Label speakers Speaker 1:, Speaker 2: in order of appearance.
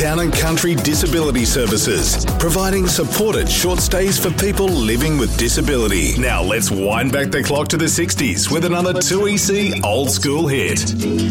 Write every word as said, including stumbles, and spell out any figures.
Speaker 1: Town and Country Disability Services, providing supported short stays for people living with disability. Now let's wind back the clock to the sixties with another two E C old school hit.